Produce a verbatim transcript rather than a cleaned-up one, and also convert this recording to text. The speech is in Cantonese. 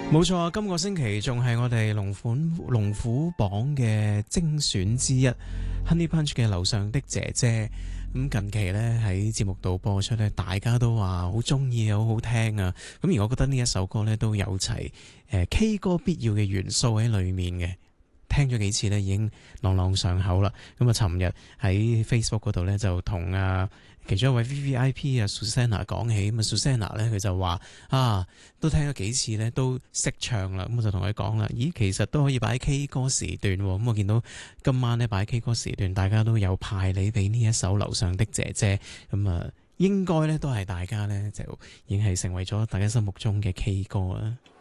冇錯啊！今個星期仲係我哋龍虎龍虎榜嘅精選之一，Honey Punch 嘅樓上的姐姐。咁近期呢，喺節目度播出呢，大家都話好中意，好好聽啊！咁而我覺得呢一首歌呢，都有齊誒 K 歌必要嘅元素喺裏面嘅。聽咗幾次呢，已經朗朗上口啦。咁啊，尋日喺 Facebook 嗰度呢，就同啊其中一位 V V I P 啊 Susanna 講起，咁啊 Susanna 呢，佢就話啊，都聽咗幾次呢，都識唱啦。咁我就同佢講啦，咦，其實都可以擺喺 K 歌時段喎。咁我見到今晚呢，擺喺 K 歌時段，大家都有派你俾呢一首樓上的姐姐。咁啊，應該呢，都係大家呢，就已經係成為咗大家心目中嘅 K 歌啦。